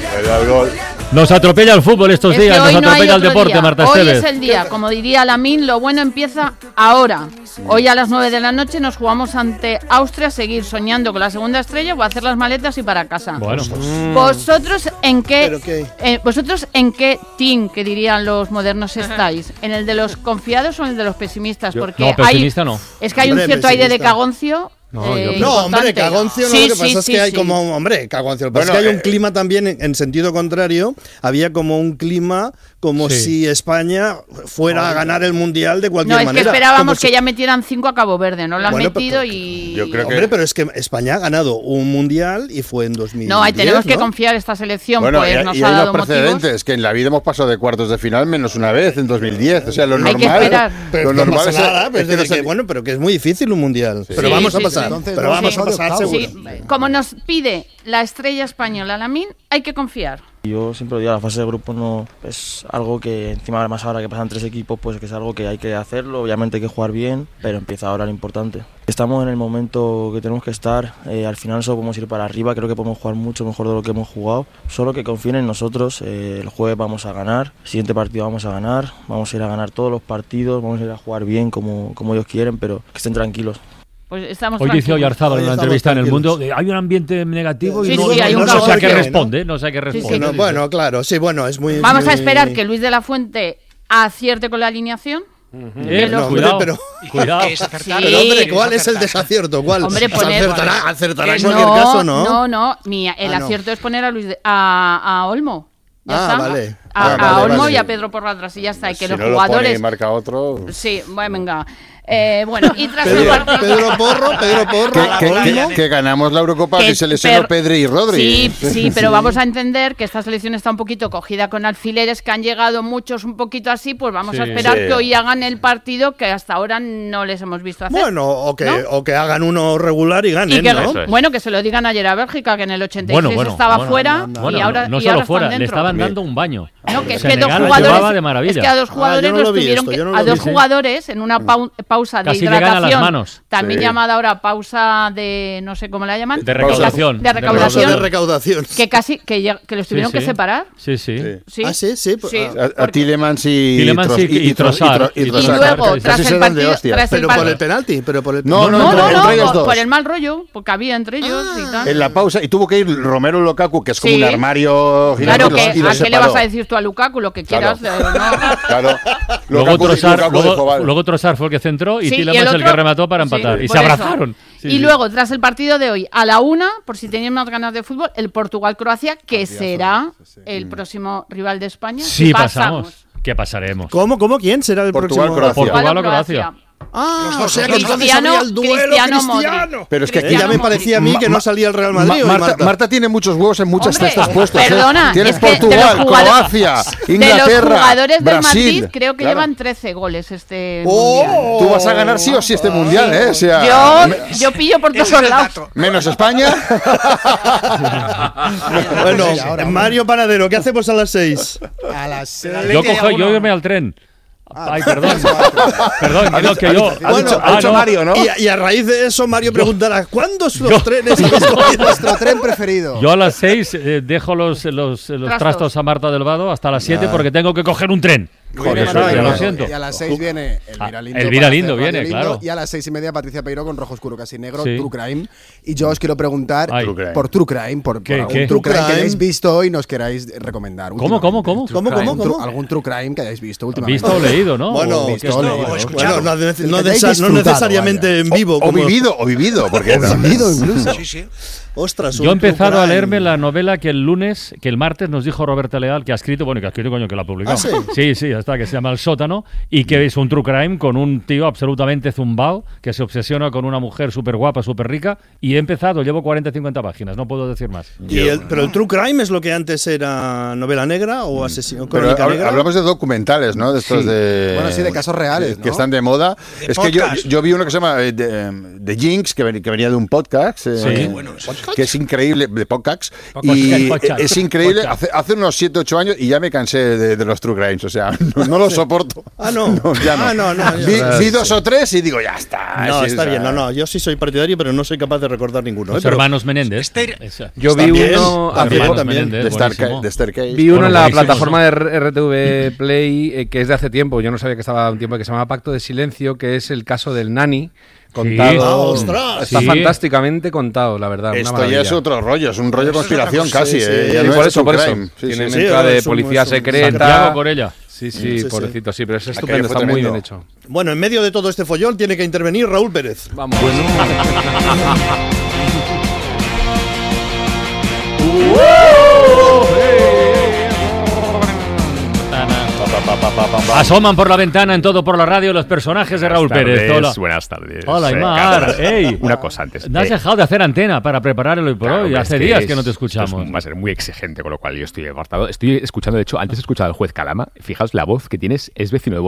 El gol. Nos atropella el fútbol estos días, nos atropella el deporte, día. Marta Hoy Esteves. es el día, como diría Lamine, lo bueno empieza ahora. Hoy a las 9 de la noche nos jugamos ante Austria, seguir soñando con la segunda estrella o hacer las maletas y para casa. Bueno, pues... ¿Vosotros en qué team, que dirían los modernos, estáis? ¿En el de los confiados o en el de los pesimistas? Porque no, pesimista no. Es que hay un cierto aire de cagoncio. No, hombre, cagoncio no, lo que pasa es que hay como, hombre, cagoncio, lo que pasa es que hay un clima también en sentido contrario, había como un clima como si España fuera a ganar el Mundial de cualquier manera. No, es que esperábamos que ya metieran 5 a Cabo Verde, no lo han metido y... Yo creo hombre, pero es que España ha ganado un Mundial y fue en 2010, No, ahí tenemos que confiar esta selección, bueno, pues nos y ha hay dado los precedentes, motivos. que en la vida hemos pasado de cuartos de final menos una vez, en 2010, o sea, lo hay normal... que esperar. Pero lo no normal pasa nada, bueno, pero que es muy difícil un Mundial, sí. pero vamos a pasar, Entonces, pero vamos a pasar seguro. Sí, como nos pide la estrella española Lamine, hay que confiar. Yo siempre digo, la fase de grupo no es algo que encima más ahora que pasan 3 equipos, pues que es algo que hay que hacerlo, obviamente hay que jugar bien, pero empieza ahora lo importante. Estamos en el momento que tenemos que estar, al final solo podemos ir para arriba, creo que podemos jugar mucho mejor de lo que hemos jugado, solo que confíen en nosotros, el jueves vamos a ganar, el siguiente partido vamos a ganar, vamos a ir a ganar todos los partidos, vamos a ir a jugar bien como ellos quieren, pero que estén tranquilos. Pues estamos hoy dice Oyarzábal en una entrevista en El Mundo, hay un ambiente negativo y no sé a qué responde, no sé a qué responde. Bueno, claro, sí, bueno, es muy... Vamos a esperar que Luis de la Fuente acierte con la alineación. Cuidado, cuidado. Pero hombre, ¿cuál es el desacierto? ¿Cuál? Hombre, acertará en cualquier caso, ¿no? No, el acierto es poner a Olmo. Ya está. Vale. A Olmo y a Pedro Porro atrás y ya está. Y que si los no jugadores. Lo pone y marca otro. Sí, bueno, venga. Bueno, y tras Pedro Porro. Que ganamos la Eurocopa, que se lesionó Pedri y Rodri. Sí, pero vamos a entender que esta selección está un poquito cogida con alfileres, que han llegado muchos un poquito así, pues vamos a esperar que hoy hagan el partido que hasta ahora no les hemos visto hacer. Bueno, o que hagan uno regular y ganen, ¿no? Bueno, que se lo digan ayer a Bélgica, que en el 86 estaba fuera y ahora no solo fuera, le estaban dando un baño. No, que es que dos jugadores, de maravilla. es que a dos jugadores los tuvieron jugadores en una pausa de hidratación, también llamada ahora pausa de, no sé cómo la llaman, de recaudación, que casi que los tuvieron que separar. Sí. A Tielemans y Trossard. Y luego tras el partido, pero por el penalti, no, por el mal rollo, porque había entre ellos y tal. En la pausa, y tuvo que ir Romelu Lukaku, que es como un armario gigante. Claro, que ¿a qué le vas a decir tú a Lukaku? Lo que quieras. Claro. Luego Trossard fue el que centró y Tielemans el que remató para empatar. Y se abrazaron. Y luego, tras el partido de hoy, a la 1, por si tenían más ganas de fútbol, el Portugal-Croacia, que será el próximo rival de España. Sí, pasamos. ¿Qué pasaremos? ¿Cómo? ¿Quién será el próximo? Portugal o Croacia. O sea que entonces salía el duelo Cristiano. Pero es que ya me parecía a mí que no salía el Real Madrid. Marta tiene muchos huevos en muchas cestas puestos. Perdona, tienes Portugal, Croacia, Inglaterra, de los jugadores del Brasil, Madrid creo que llevan 13 goles mundial. Tú vas a ganar sí o sí este mundial, ¿eh? O sea, yo pillo por todos lados. Menos España. Bueno, Mario Panadero, ¿qué hacemos a las 6? A las 6. Yo irme al tren. Ay, perdón, que yo... Ha dicho Mario, ¿no? Y a raíz de eso, Mario preguntará, ¿cuándo son los trenes? Nuestro tren preferido. Yo a las 6 dejo los trastos a Marta del Vado hasta las 7 porque tengo que coger un tren. Ya lo siento. Y a las 6 viene Elvira Lindo viene, claro. Y a las 6:30 Patricia Peiro con Rojo Oscuro Casi Negro, True Crime. Y yo os quiero preguntar por True Crime, por algún True Crime que hayáis visto y nos queráis recomendar. ¿Cómo? Algún True Crime que hayáis visto últimamente. Visto o leído, ¿no? Bueno, no necesariamente en vivo. O vivido. Porque vivido incluso. Sí. Ostras, yo he empezado a leerme la novela que el martes nos dijo Roberta Leal, que ha escrito, que la ha publicado. Sí, está, que se llama El Sótano, y que es un true crime con un tío absolutamente zumbao, que se obsesiona con una mujer súper guapa, súper rica, y he empezado, llevo 40-50 páginas, no puedo decir más. Pero el true crime es lo que antes era novela negra o asesino crónica negra. Hablamos de documentales, ¿no? De estos de casos reales, que están de moda. Es que yo vi uno que se llama The Jinx, que venía de un podcast. Que es increíble, de podcast, y es increíble, hace unos 7-8 años y ya me cansé de los true crimes, o sea, no lo soporto. No. Ya no. Vi 2 o 3 y digo, ya está. No, está bien. No, yo sí soy partidario, pero no soy capaz de recordar ninguno. Los hermanos Menéndez. Yo vi uno de Staircase. Vi uno en la plataforma de RTV Play que es de hace tiempo. Yo no sabía que estaba un tiempo, que se llama Pacto de Silencio, que es el caso del Nani. Contado, está fantásticamente contado, la verdad. Esto ya es otro rollo, es un rollo conspiración casi. Por eso. Tiene mezcla de policía secreta. Santiago por ella. Sí, pobrecito, pero es estupendo, está muy bien hecho. Bueno, en medio de todo este follón tiene que intervenir Raúl Pérez. Vamos. Asoman por la ventana en Todo por la Radio los personajes de Raúl Pérez. Hola. Buenas tardes. Hola, Aymar. Una cosa antes. No has dejado de hacer antena para preparar el hoy por hoy. Hace días que no te escuchamos. Va a ser muy exigente, con lo cual yo estoy apartado. Estoy escuchando, de hecho, antes he escuchado al juez Calama. Fijaos, la voz que tienes es vecino de